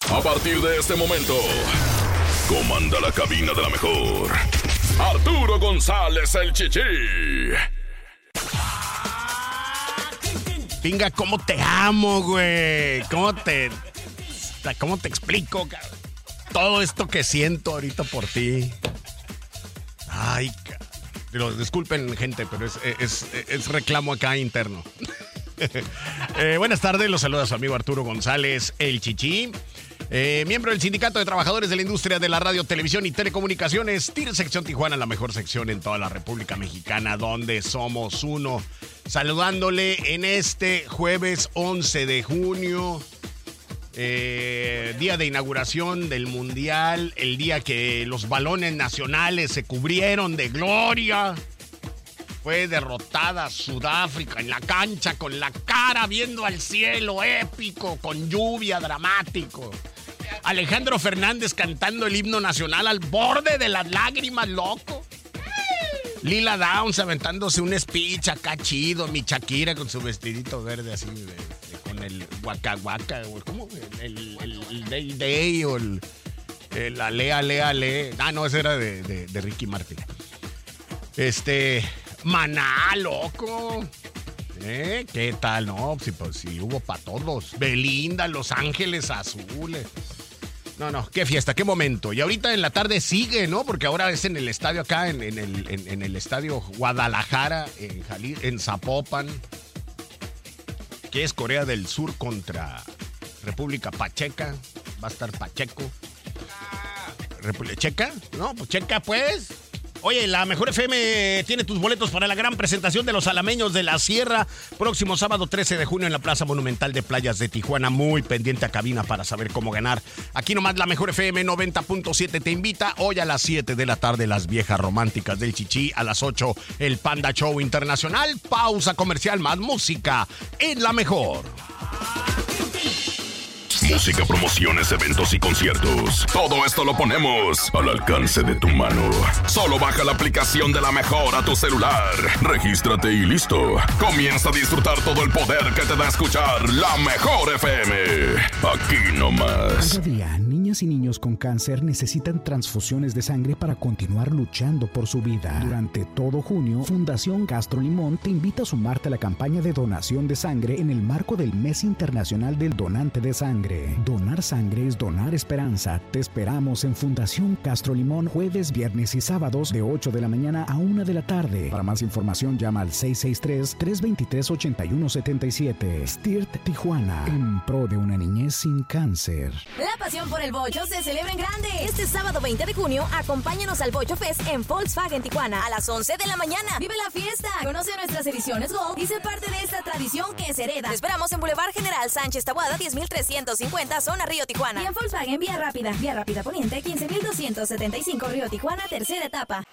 A partir de este momento, comanda la cabina de la mejor, Arturo González, el Chichi. Pinga, ¿cómo te amo, güey? ¿Cómo te explico, cabrón? Todo esto que siento ahorita por ti. Ay, disculpen, gente, pero es reclamo acá interno. Buenas tardes, los saluda su amigo Arturo González, el Chichi. Miembro del Sindicato de Trabajadores de la Industria de la Radio, Televisión y Telecomunicaciones, TIR Sección Tijuana, la mejor sección en toda la República Mexicana, donde somos uno. Saludándole en este jueves 11 de junio, día de inauguración del Mundial, el día que los balones nacionales se cubrieron de gloria. Fue derrotada Sudáfrica en la cancha con la cara viendo al cielo, épico, con lluvia, dramático. Alejandro Fernández cantando el himno nacional al borde de las lágrimas, loco. Lila Downs aventándose un speech acá chido, mi Shakira con su vestidito verde así, con el Waka Waka, o ¿cómo? El Day Day, o el Ale. Ah, no, ese era de Ricky Martin. Maná, loco. ¿Qué tal? No, pues sí hubo para todos. Belinda, Los Ángeles Azules. No, qué fiesta, qué momento. Y ahorita en la tarde sigue, ¿no? Porque ahora es en el estadio acá, en el estadio Guadalajara, en Zapopan, que es Corea del Sur contra República Pacheca. Va a estar Pacheco. ¿Checa? No, pues checa, pues. Oye, la Mejor FM tiene tus boletos para la gran presentación de los alameños de la Sierra, próximo sábado 13 de junio en la Plaza Monumental de Playas de Tijuana. Muy pendiente a cabina para saber cómo ganar. Aquí nomás la Mejor FM 90.7 te invita. Hoy a las 7 de la tarde, las viejas románticas del Chichi. A las 8, el Panda Show Internacional. Pausa comercial, más música en la Mejor. Música, promociones, eventos y conciertos. Todo esto lo ponemos al alcance de tu mano. Solo baja la aplicación de La Mejor a tu celular. Regístrate y listo. Comienza a disfrutar todo el poder que te da escuchar La Mejor FM. Aquí nomás. Cada día, niñas y niños con cáncer necesitan transfusiones de sangre para continuar luchando por su vida. Durante todo junio, Fundación Castro Limón te invita a sumarte a la campaña de donación de sangre en el marco del Mes Internacional del Donante de Sangre. Donar sangre es donar esperanza. Te esperamos en Fundación Castro Limón jueves, viernes y sábados de 8 de la mañana a 1 de la tarde. Para más información llama al 663-323-8177. STIRT Tijuana, en pro de una niñez sin cáncer. La pasión por el bocho se celebra en grande. Este sábado 20 de junio, acompáñanos al Bocho Fest en Volkswagen Tijuana a las 11 de la mañana. Vive la fiesta, conoce nuestras ediciones Gold y sé parte de esta tradición que se hereda. Te esperamos en Boulevard General Sánchez Taboada 10.350, zona Río Tijuana. Y en Volkswagen Vía Rápida Poniente 15.275 Río Tijuana, tercera etapa.